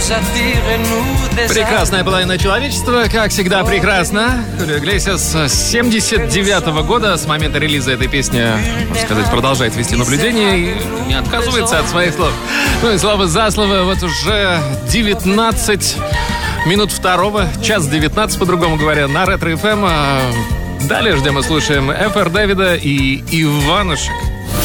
Прекрасная половина человечества, как всегда, прекрасна. Хулио Иглесиас с 79-го года, с момента релиза этой песни, можно сказать, продолжает вести наблюдение и не отказывается от своих слов. Ну и слово за слово, вот уже 19 минут второго, час 19, по-другому говоря, на Ретро ФМ. Далее ждем и слушаем Фр Дэвида и Иванушек.